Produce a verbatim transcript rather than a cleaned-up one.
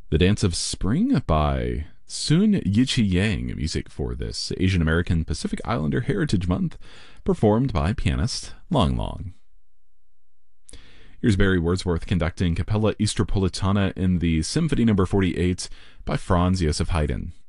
The Dance of Spring by Sun Yichi Yang, music for this Asian American Pacific Islander Heritage Month, performed by pianist Long Long. Here's Barry Wordsworth conducting Capella Istropolitana in the Symphony number forty-eight by Franz Joseph Haydn.